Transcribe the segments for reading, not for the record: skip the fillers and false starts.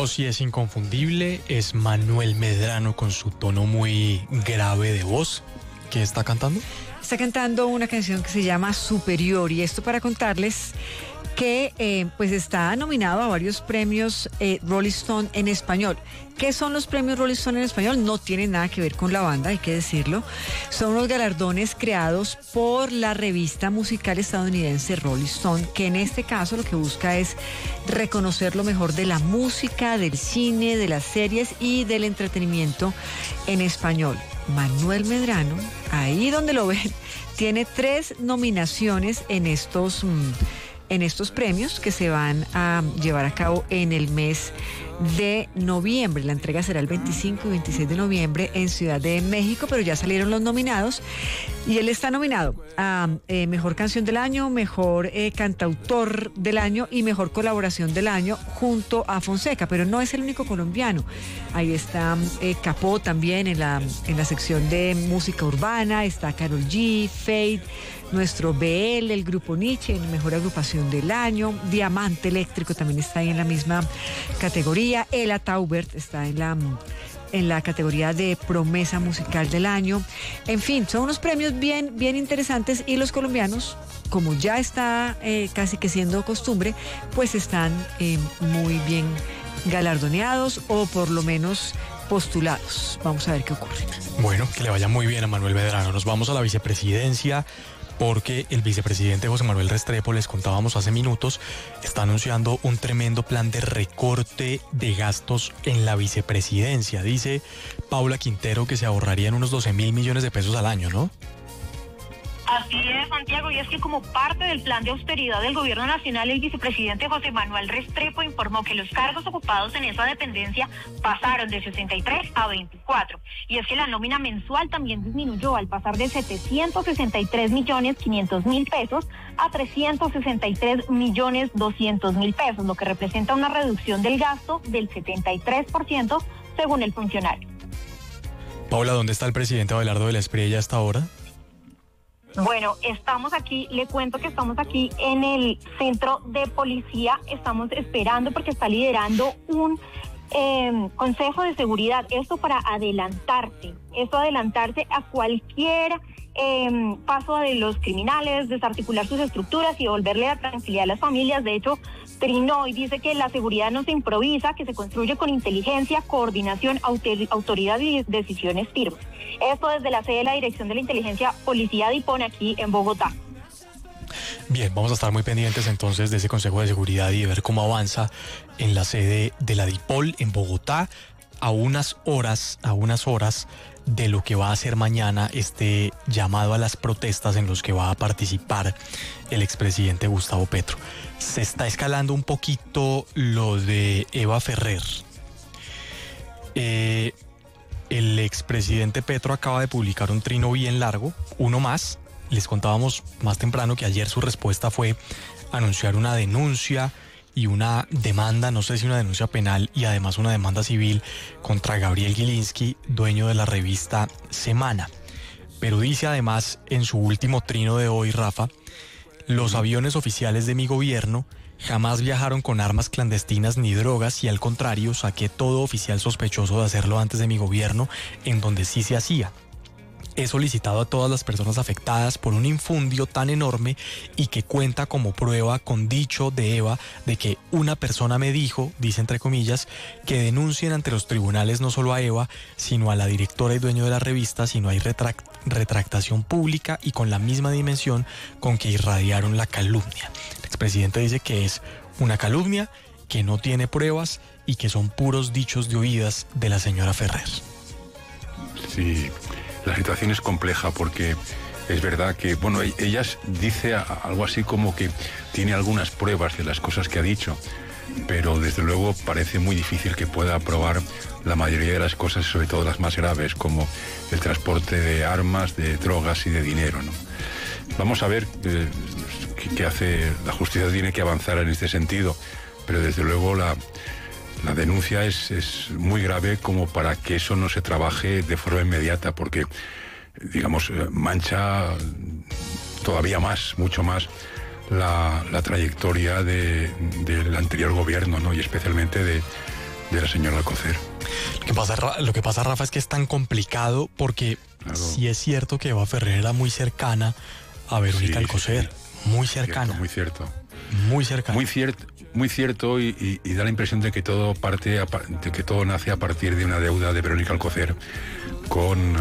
voz sí es inconfundible, es Manuel Medrano con su tono muy grave de voz. ¿Qué está cantando? Está cantando una canción que se llama Superior, y esto para contarles que pues está nominado a varios premios Rolling Stone en español. ¿Qué son los premios Rolling Stone en español? No tienen nada que ver con la banda, hay que decirlo. Son unos galardones creados por la revista musical estadounidense Rolling Stone, que en este caso lo que busca es reconocer lo mejor de la música, del cine, de las series y del entretenimiento en español. Manuel Medrano, ahí donde lo ven, tiene 3 nominaciones en estos premios que se van a llevar a cabo en el mes de noviembre. La entrega será el 25 y 26 de noviembre en Ciudad de México, pero ya salieron los nominados y él está nominado a Mejor Canción del Año, Mejor Cantautor del Año y Mejor Colaboración del Año junto a Fonseca, pero no es el único colombiano. Ahí está Capó también en la sección de música urbana, está Karol G, Fade, nuestro BL, el grupo Nietzsche en Mejor Agrupación del Año, Diamante Eléctrico también está ahí en la misma categoría, Ella Taubert está en la categoría de Promesa Musical del Año. En fin, son unos premios bien interesantes, y los colombianos, como ya está casi que siendo costumbre, pues están muy bien galardoneados, o por lo menos postulados. Vamos a ver qué ocurre. Bueno, que le vaya muy bien a Manuel Medrano. Nos vamos a la vicepresidencia, porque el vicepresidente José Manuel Restrepo, les contábamos hace minutos, está anunciando un tremendo plan de recorte de gastos en la vicepresidencia. Dice Paula Quintero que se ahorrarían unos 12.000 millones de pesos al año, ¿no? Así es, Santiago, y es que como parte del plan de austeridad del gobierno nacional, el vicepresidente José Manuel Restrepo informó que los cargos ocupados en esa dependencia pasaron de 63 a 24. Y es que la nómina mensual también disminuyó al pasar de 763.500.000 pesos a 363.200.000 pesos, lo que representa una reducción del gasto del 73% según el funcionario. Paula, ¿dónde está el presidente Abelardo de la Espriella hasta ahora? Bueno, estamos aquí, le cuento que estamos aquí en el centro de policía, estamos esperando porque está liderando un consejo de seguridad, esto para adelantarse a cualquier paso de los criminales, desarticular sus estructuras y devolverle la tranquilidad a las familias. De hecho, trinó y dice que la seguridad no se improvisa, que se construye con inteligencia, coordinación, autoridad y decisiones firmes. Esto desde la sede de la Dirección de la Inteligencia Policía DIPON aquí en Bogotá. Bien, vamos a estar muy pendientes entonces de ese Consejo de Seguridad y de ver cómo avanza en la sede de la DIPOL en Bogotá, a unas horas de lo que va a ser mañana este llamado a las protestas en los que va a participar el expresidente Gustavo Petro. Se está escalando un poquito lo de Eva Ferrer. El expresidente Petro acaba de publicar un trino bien largo, uno más. Les contábamos más temprano que ayer su respuesta fue anunciar una denuncia y una demanda, no sé si una denuncia penal y además una demanda civil contra Gabriel Gilinski, dueño de la revista Semana. Pero dice además en su último trino de hoy, Rafa, los aviones oficiales de mi gobierno jamás viajaron con armas clandestinas ni drogas, y al contrario, saqué todo oficial sospechoso de hacerlo antes de mi gobierno, en donde sí se hacía. He solicitado a todas las personas afectadas por un infundio tan enorme y que cuenta como prueba con dicho de Eva de que una persona me dijo, dice entre comillas, que denuncien ante los tribunales no solo a Eva, sino a la directora y dueño de la revista, si no hay retractación pública y con la misma dimensión con que irradiaron la calumnia. El expresidente dice que es una calumnia, que no tiene pruebas y que son puros dichos de oídas de la señora Ferrer. Sí. La situación es compleja porque es verdad que, bueno, ella dice algo así como que tiene algunas pruebas de las cosas que ha dicho, pero desde luego parece muy difícil que pueda probar la mayoría de las cosas, sobre todo las más graves, como el transporte de armas, de drogas y de dinero, ¿no? Vamos a ver qué hace. La justicia tiene que avanzar en este sentido, pero desde luego la denuncia es muy grave como para que eso no se trabaje de forma inmediata, porque, digamos, mancha todavía más, mucho más, la trayectoria del anterior gobierno, ¿no? Y especialmente de la señora Alcocer. Lo que pasa, Rafa, es que es tan complicado porque sí es cierto que Eva Ferrer era muy cercana a Verónica Alcocer, muy cercana. Muy cierto. Muy cercana. Muy cierto y da la impresión de que todo nace a partir de una deuda de Verónica Alcocer con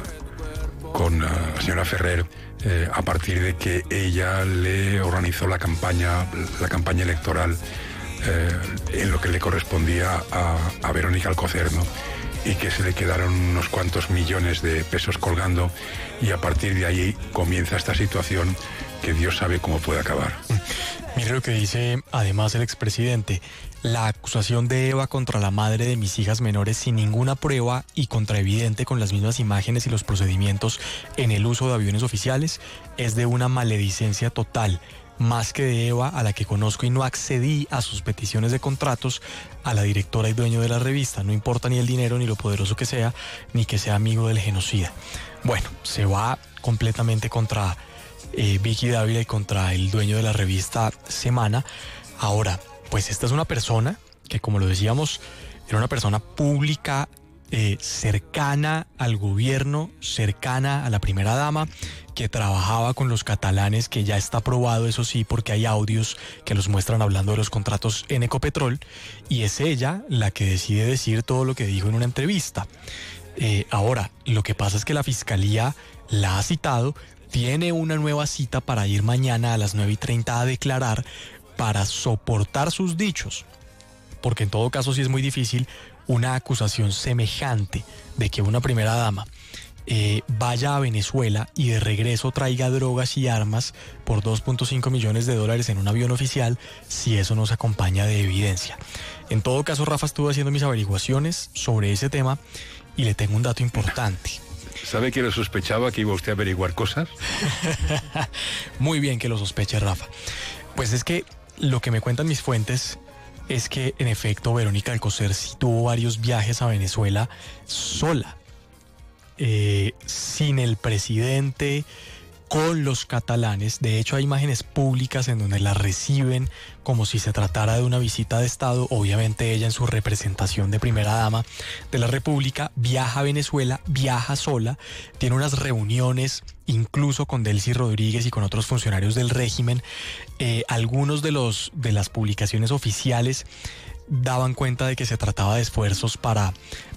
la señora Ferrer, a partir de que ella le organizó la campaña electoral en lo que le correspondía a Verónica Alcocer, ¿no? Y que se le quedaron unos cuantos millones de pesos colgando, y a partir de ahí comienza esta situación que Dios sabe cómo puede acabar. Mire lo que dice además el expresidente: la acusación de Eva contra la madre de mis hijas menores sin ninguna prueba y contraevidente con las mismas imágenes y los procedimientos en el uso de aviones oficiales es de una maledicencia total, más que de Eva, a la que conozco y no accedí a sus peticiones de contratos, a la directora y dueño de la revista. No importa ni el dinero, ni lo poderoso que sea, ni que sea amigo del genocida. Bueno, se va completamente contra Vicky Dávila y contra el dueño de la revista Semana. Ahora, pues esta es una persona que, como lo decíamos, era una persona pública, cercana al gobierno, cercana a la primera dama, que trabajaba con los catalanes, que ya está probado, eso sí, porque hay audios que los muestran hablando de los contratos en Ecopetrol, y es ella la que decide decir todo lo que dijo en una entrevista. Ahora, lo que pasa es que la fiscalía la ha citado, tiene una nueva cita para ir mañana a las 9:30 a declarar, para soportar sus dichos, porque en todo caso sí es muy difícil una acusación semejante de que una primera dama vaya a Venezuela y de regreso traiga drogas y armas por $2.5 millones en un avión oficial, si eso no se acompaña de evidencia. En todo caso, Rafa, estuve haciendo mis averiguaciones sobre ese tema y le tengo un dato importante. ¿Sabe que lo sospechaba, que iba usted a averiguar cosas? Muy bien que lo sospeche, Rafa. Pues es que lo que me cuentan mis fuentes es que, en efecto, Verónica Alcocer sí tuvo varios viajes a Venezuela sola, sin el presidente, con los catalanes. De hecho, hay imágenes públicas en donde la reciben como si se tratara de una visita de Estado. Obviamente ella, en su representación de primera dama de la República, viaja a Venezuela, viaja sola, tiene unas reuniones incluso con Delcy Rodríguez y con otros funcionarios del régimen. Algunos de las publicaciones oficiales daban cuenta de que se trataba de esfuerzos para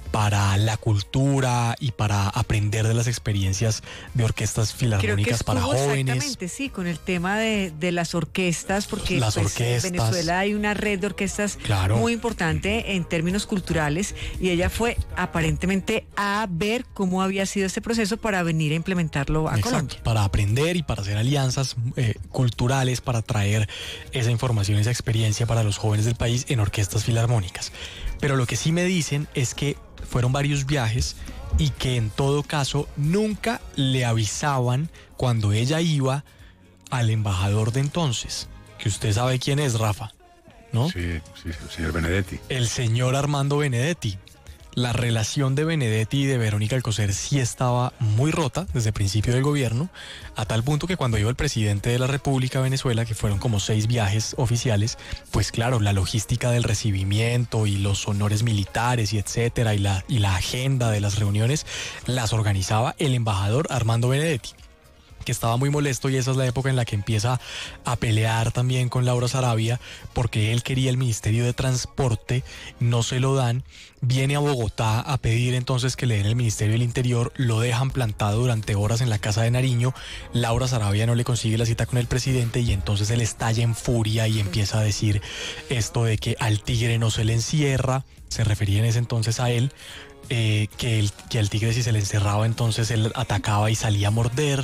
la cultura y para aprender de las experiencias de orquestas filarmónicas para jóvenes. Exactamente, sí, con el tema de las orquestas, porque las orquestas. En Venezuela hay una red de orquestas muy importante en términos culturales, y ella fue aparentemente a ver cómo había sido este proceso para venir a implementarlo a Colombia. Para aprender y para hacer alianzas culturales, para traer esa información, esa experiencia para los jóvenes del país en orquestas filarmónicas. Pero lo que sí me dicen es que fueron varios viajes y que en todo caso nunca le avisaban cuando ella iba al embajador de entonces, que usted sabe quién es, Rafa, ¿no? Sí, señor Benedetti. El señor Armando Benedetti. La relación de Benedetti y de Verónica Alcocer sí estaba muy rota desde el principio del gobierno, a tal punto que cuando iba el presidente de la República a Venezuela, que fueron como 6 viajes oficiales, pues claro, la logística del recibimiento y los honores militares y etcétera, y la agenda de las reuniones las organizaba el embajador Armando Benedetti, que estaba muy molesto, y esa es la época en la que empieza a pelear también con Laura Sarabia, porque él quería el Ministerio de Transporte, no se lo dan, viene a Bogotá a pedir entonces que le den el Ministerio del Interior, lo dejan plantado durante horas en la casa de Nariño, Laura Sarabia no le consigue la cita con el presidente, y entonces él estalla en furia y empieza a decir esto de que al tigre no se le encierra, se refería en ese entonces a él, que al tigre, si se le encerraba, entonces él atacaba y salía a morder.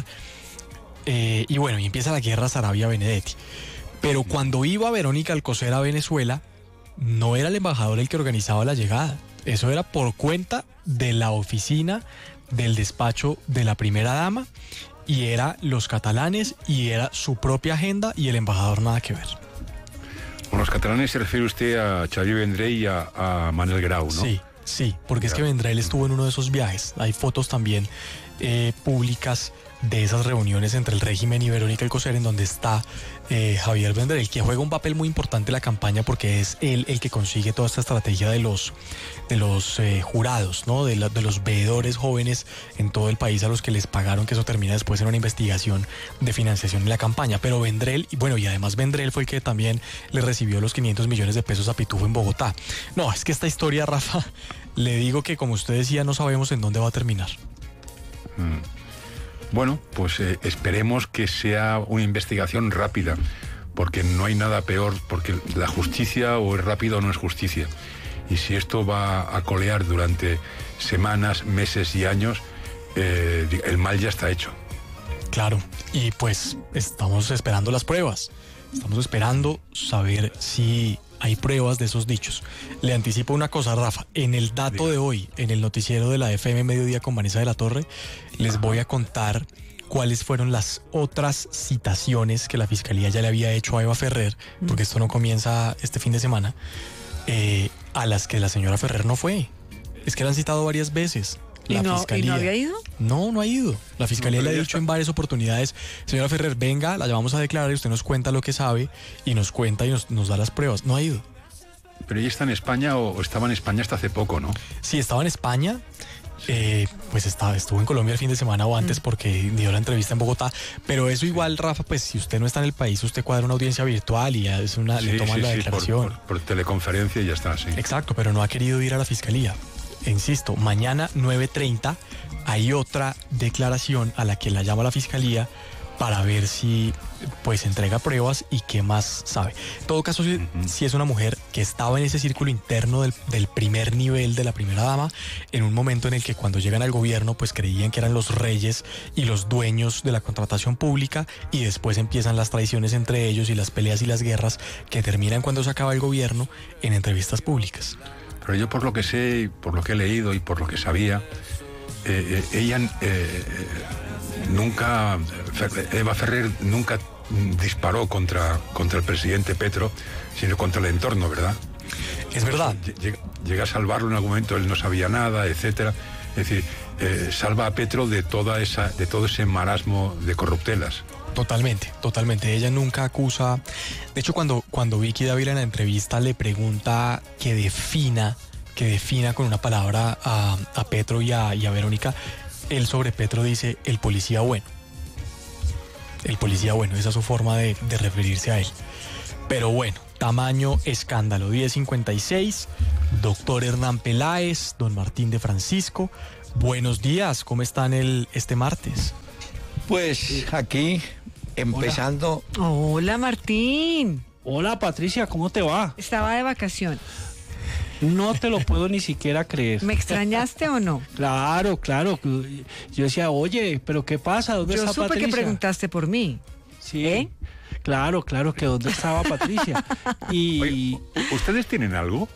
Y bueno, y empieza la guerra Sarabia-Benedetti. Pero cuando iba Verónica Alcocer a Venezuela, no era el embajador el que organizaba la llegada. Eso era por cuenta de la oficina del despacho de la primera dama, y era los catalanes, y era su propia agenda, y el embajador nada que ver. Con los catalanes se refiere usted a Xavier Vendrell y a Manuel Grau, ¿no? Sí, porque es que Vendrell estuvo en uno de esos viajes. Hay fotos también públicas de esas reuniones entre el régimen y Verónica Alcocer, en donde está Javier Vendrell, que juega un papel muy importante en la campaña porque es él el que consigue toda esta estrategia de los jurados, ¿no? De los veedores jóvenes en todo el país a los que les pagaron, que eso termina después en una investigación de financiación en la campaña. Pero Vendrell, y además Vendrell fue el que también le recibió los 500 millones de pesos a Pitufo en Bogotá. No, es que esta historia, Rafa, le digo que, como usted decía, no sabemos en dónde va a terminar. Bueno, pues esperemos que sea una investigación rápida, porque no hay nada peor, porque la justicia o es rápida o no es justicia. Y si esto va a colear durante semanas, meses y años, el mal ya está hecho. Claro, y pues estamos esperando las pruebas. Estamos esperando saber si hay pruebas de esos dichos. Le anticipo una cosa, Rafa. En el dato de hoy, en el noticiero de la FM Mediodía con Vanessa de la Torre, les voy a contar cuáles fueron las otras citaciones que la Fiscalía ya le había hecho a Eva Ferrer, porque esto no comienza este fin de semana, a las que la señora Ferrer no fue. Es que la han citado varias veces. ¿Y no había ido? No ha ido. La Fiscalía le ha dicho en varias oportunidades: señora Ferrer, venga, la llamamos a declarar y usted nos cuenta lo que sabe y nos cuenta y nos da las pruebas. No ha ido. Pero ella está en España o estaba en España hasta hace poco, ¿no? Sí, estaba en España. Pues estuvo en Colombia el fin de semana o antes porque dio la entrevista en Bogotá. Pero eso igual, Rafa, pues si usted no está en el país, usted cuadra una audiencia virtual y ya le toman la declaración. Por teleconferencia y ya está, sí. Exacto, pero no ha querido ir a la Fiscalía. Insisto, mañana 9:30 hay otra declaración a la que la llama la Fiscalía para ver si pues entrega pruebas y qué más sabe. En todo caso, si es una mujer que estaba en ese círculo interno del primer nivel de la primera dama, en un momento en el que cuando llegan al gobierno pues creían que eran los reyes y los dueños de la contratación pública, y después empiezan las traiciones entre ellos y las peleas y las guerras que terminan cuando se acaba el gobierno en entrevistas públicas. Pero yo, por lo que sé, por lo que he leído y por lo que sabía, ella nunca, Eva Ferrer nunca disparó contra el presidente Petro, sino contra el entorno, ¿verdad? Es verdad. Llega a salvarlo en algún momento, él no sabía nada, etcétera. Es decir, salva a Petro de todo ese marasmo de corruptelas. Totalmente. Ella nunca acusa. De hecho, cuando Vicky Dávila en la entrevista le pregunta que defina con una palabra a Petro y a Verónica, él sobre Petro dice el policía bueno. El policía bueno, esa es su forma de referirse a él. Pero bueno, tamaño escándalo. 10:56, doctor Hernán Peláez, don Martín de Francisco. Buenos días, ¿cómo están este martes? Pues aquí, empezando. Hola, Martín. Hola, Patricia, ¿cómo te va? Estaba de vacación. No te lo puedo ni siquiera creer. ¿Me extrañaste o no? Claro. Yo decía, oye, ¿pero qué pasa? ¿Dónde está Patricia? Yo supe que preguntaste por mí. Sí. Claro, que ¿dónde estaba Patricia? Y... Oye, ¿ustedes tienen algo?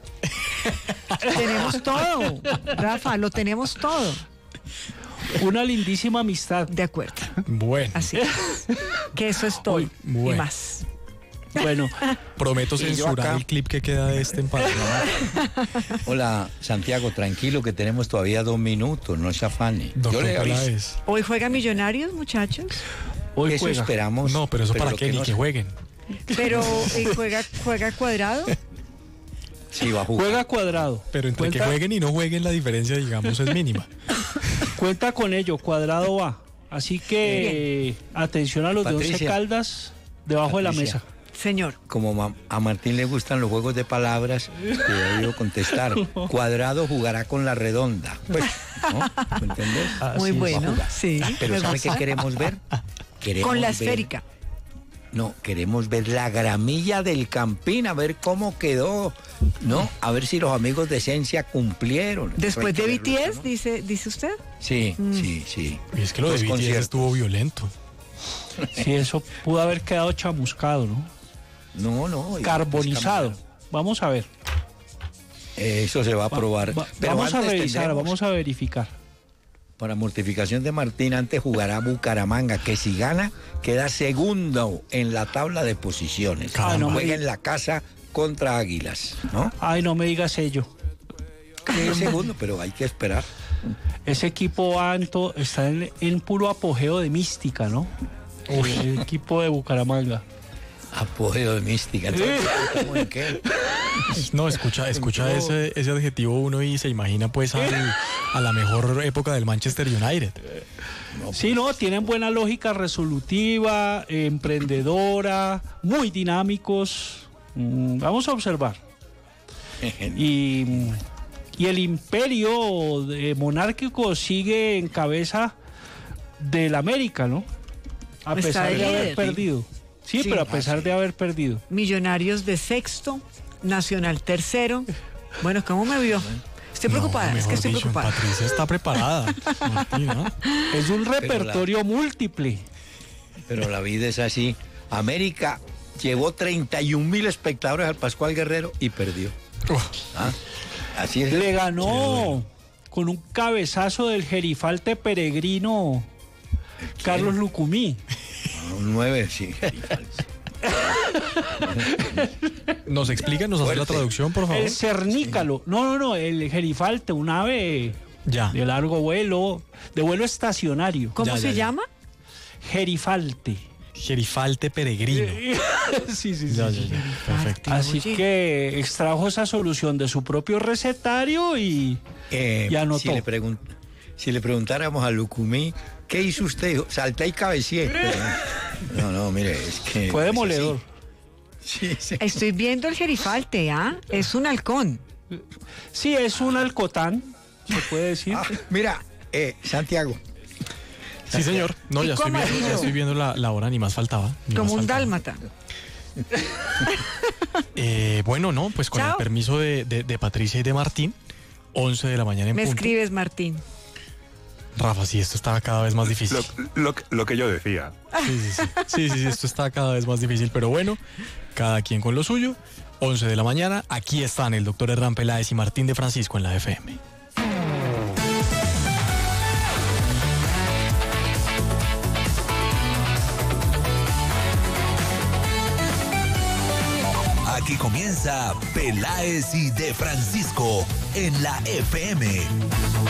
Tenemos todo, Rafa, lo tenemos todo. Una lindísima amistad. De acuerdo. Bueno. Así es. Que eso es todo. Bueno. Y más. Bueno, prometo censurar el clip que queda de este empate. Hola, Santiago, tranquilo que tenemos todavía 2 minutos, no se afane. Doctor Peláez. ¿Hoy juega Millonarios, muchachos? hoy Eso juega. esperamos. No, pero eso para qué, ni que jueguen. Pero ¿juega Cuadrado? Sí, va a jugar. Juega Cuadrado. Pero entre que jueguen y no jueguen, la diferencia, digamos, es mínima. Cuenta con ello, Cuadrado va. Así que atención a los de Once Caldas debajo de la mesa. Señor. Como a Martín le gustan los juegos de palabras, te he oído contestar. Cuadrado jugará con la redonda. Pues, ¿no? ¿Me entendés? Muy bueno, sí. Pero ¿sabe qué queremos ver? Con la esférica. No, queremos ver la gramilla del Campín, a ver cómo quedó, ¿no? A ver si los amigos de Esencia cumplieron. Después de BTS, verlo, ¿no? dice usted. Sí, sí. Y es que lo de BTS estuvo violento. Sí, eso pudo haber quedado chamuscado, ¿no? No. Carbonizado. Vamos a ver. Eso se va a probar. Pero vamos a revisar, vamos a verificar. Para mortificación de Martín, antes jugará Bucaramanga, que si gana, queda segundo en la tabla de posiciones. No juega en la casa contra Águilas, ¿no? Ay, no me digas ello. 10 segundos, pero hay que esperar. Ese equipo está en puro apogeo de mística, ¿no? El equipo de Bucaramanga. Apogeo de mística. Entonces, ¿cómo en qué? No, escucha ese adjetivo uno y se imagina pues a la mejor época del Manchester United. Sí, no, tienen buena lógica resolutiva, emprendedora, muy dinámicos. Vamos a observar. Y el imperio monárquico sigue en cabeza del América, ¿no? A pesar de haber perdido. Sí, pero a pesar de haber perdido. Millonarios de sexto, Nacional tercero. Bueno, ¿cómo me vio? Estoy preocupada, es que estoy preocupada. Patricia está preparada, Martina. Es un repertorio múltiple. Pero la vida es así. América llevó 31,000 espectadores al Pascual Guerrero y perdió. Así es. Le ganó con un cabezazo del gerifalte peregrino Carlos Lucumí. Un 9, sí. ¿Nos explica, nos hace la traducción, por favor? El cernícalo. No, el gerifalte, un ave de largo vuelo, de vuelo estacionario. ¿Cómo se llama? Gerifalte. Gerifalte peregrino. Sí. Perfecto. Así que extrajo esa solución de su propio recetario y anotó. Si le preguntáramos a Lucumí, ¿qué hizo usted? Salté y cabecié. No, mire, es que... Fue demoledor. Sí. Estoy viendo el gerifalte, Es un halcón. Sí, es un alcotán, se puede decir. Mira, Santiago. Sí, señor. No, ya estoy viendo la hora, ni más faltaba. Como un dálmata. Bueno, no, pues con el permiso de Patricia y de Martín, 11 de la mañana en punto. Me escribes, Martín. Rafa, sí, esto estaba cada vez más difícil. Lo que yo decía. Sí, esto está cada vez más difícil, pero bueno, cada quien con lo suyo. 11 de la mañana, aquí están el doctor Hernán Peláez y Martín de Francisco en la FM. Aquí comienza Peláez y de Francisco en la FM.